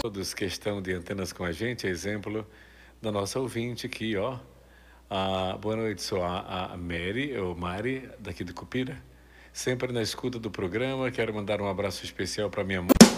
todos que estão de antenas com a gente, exemplo da nossa ouvinte aqui, ó. Boa noite, sou a Mary, ou Mari, daqui de Cupira. Sempre na escuta do programa, quero mandar um abraço especial para minha mãe.